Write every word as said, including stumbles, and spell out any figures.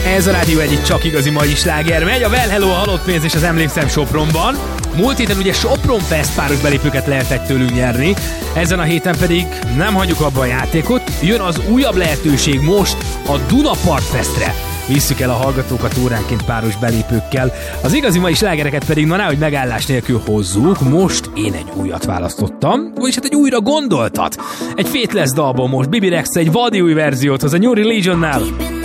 Ez a rádió egyik csak igazi mai sláger megy. A Well Hello, a Halott Pénz és az Emlékszem Sopronban. Múlt héten ugye Sopron Fest páros belépőket lehetett tőlünk nyerni. Ezen a héten pedig nem hagyjuk abba a játékot. Jön az újabb lehetőség most a Dunapart Festre. Visszük el a hallgatókat óránként páros belépőkkel. Az igazi mai slágereket pedig na hogy megállás nélkül hozzuk. Most én egy újat választottam, vagyis hát egy újra gondoltat. Egy Faithless dalból most Bibi Rexa egy vadi új verziót hoz a New Religionnál.